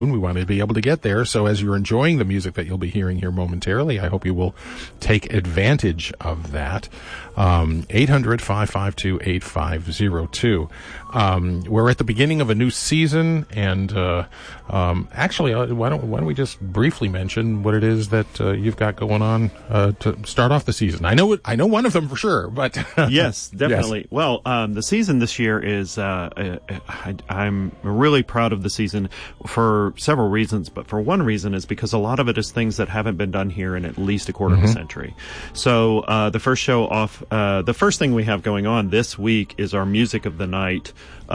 We want to be able to get there. So as you're enjoying the music that you'll be hearing here momentarily, I hope you will take advantage of that. 800-552-8502. We're at the beginning of a new season, and actually, why don't we just briefly mention what it is that you've got going on to start off the season? I know one of them for sure, but yes, definitely. Yes. Well, the season this year is I'm really proud of the season for several reasons, but for one reason is because a lot of it is things that haven't been done here in at least a quarter of a century. So the first show off, the first thing we have going on this week is our Music of the Night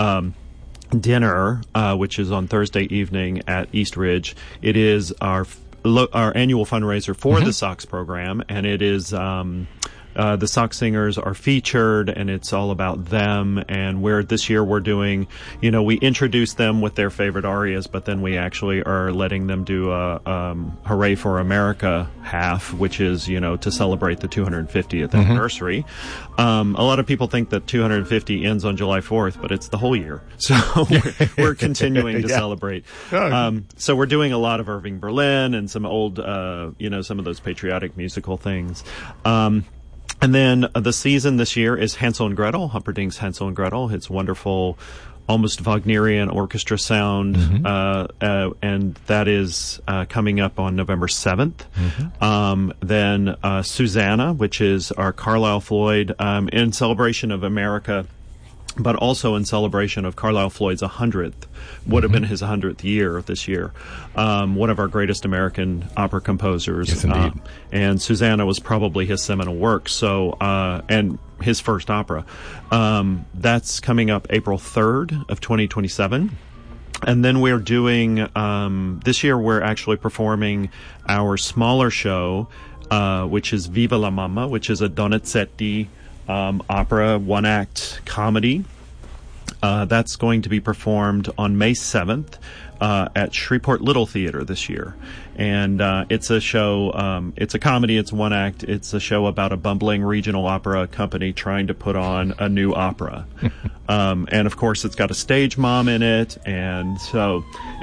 dinner, which is on Thursday evening at East Ridge. It is our annual fundraiser for the Sox program, and it is the Sox singers are featured, and it's all about them. And this year we're doing, we introduce them with their favorite arias, but then we actually are letting them do a Hooray for America half, which is, to celebrate the 250th anniversary. A lot of people think that 250 ends on July 4th, but it's the whole year. So we're continuing to celebrate. So we're doing a lot of Irving Berlin and some old, some of those patriotic musical things. And then the season this year is Hansel and Gretel, Humperdinck's Hansel and Gretel. It's wonderful, almost Wagnerian orchestra sound, and that is coming up on November 7th. Then Susanna, which is our Carlisle Floyd, in celebration of America, but also in celebration of Carlisle Floyd's 100th, would have been his 100th year this year. One of our greatest American opera composers. Yes, indeed. And Susanna was probably his seminal work, and his first opera. That's coming up April 3rd of 2027. And then we're doing, this year we're actually performing our smaller show, which is Viva la Mamma, which is a Donizetti opera, one-act comedy. That's going to be performed on May 7th at Shreveport Little Theater this year. And it's a show, it's a comedy, it's one act, it's a show about a bumbling regional opera company trying to put on a new opera. And of course it's got a stage mom in it, and so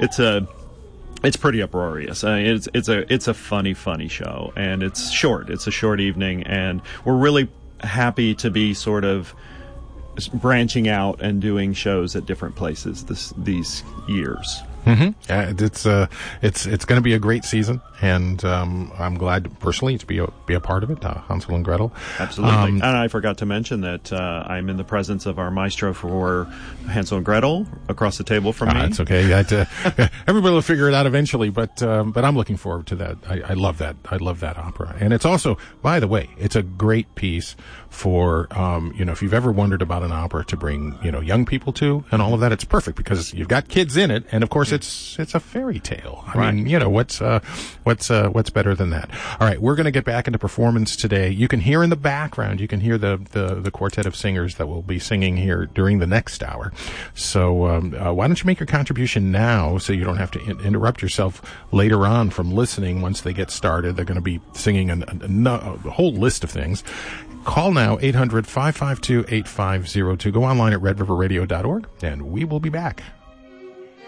it's pretty uproarious. It's a funny show, and it's short. It's a short evening, and we're really happy to be sort of branching out and doing shows at different places these years. It's going to be a great season, and I'm glad personally to be a part of it. Hansel and Gretel. Absolutely. And I forgot to mention that I'm in the presence of our maestro for Hansel and Gretel across the table from me. It's okay. Everybody will figure it out eventually, but I'm looking forward to that. I love that. I love that opera, and it's also, by the way, it's a great piece for if you've ever wondered about an opera to bring young people to and all of that. It's perfect because you've got kids in it, and of course it's a fairy tale. I mean, what's better than that? All right, we're going to get back into performance today. You can hear in the background, you can hear the quartet of singers that will be singing here during the next hour. So why don't you make your contribution now so you don't have to interrupt yourself later on from listening once they get started. They're going to be singing a whole list of things. Call now, 800-552-8502. Go online at redriverradio.org, and we will be back.